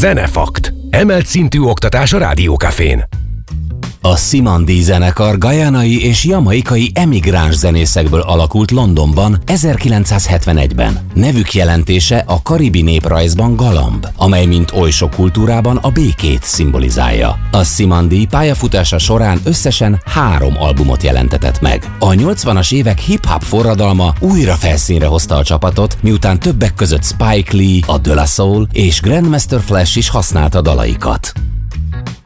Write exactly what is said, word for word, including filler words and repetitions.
Zenefakt. Emelt szintű oktatás a Rádió Cafén. A Simandi zenekar gajánai és jamaikai emigráns zenészekből alakult Londonban ezerkilencszázhetvenegyben. Nevük jelentése a karibi néprajzban galamb, amely mint oly sok kultúrában a békét szimbolizálja. A Simandi pályafutása során összesen három albumot jelentetett meg. A nyolcvanas évek hip-hop forradalma újra felszínre hozta a csapatot, miután többek között Spike Lee, a De La Soul és Grandmaster Flash is használta dalaikat.